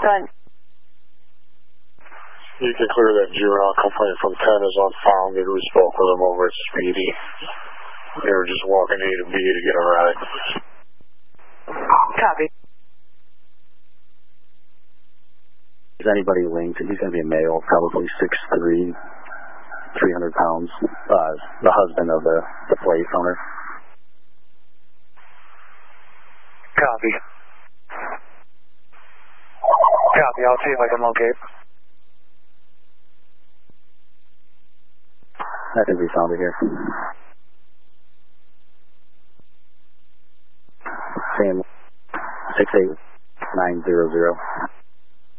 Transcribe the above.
10. You can clear that juvenile complaint from 10 is on file. Maybe we spoke with them over at Speedy. They were just walking A to B to get a ride. Copy. Is anybody linked? He's going to be a male, probably 6'3", 300 pounds. The husband of the place owner. Copy. Copy. I'll see if I can locate. I think we found it here. Sam 68900.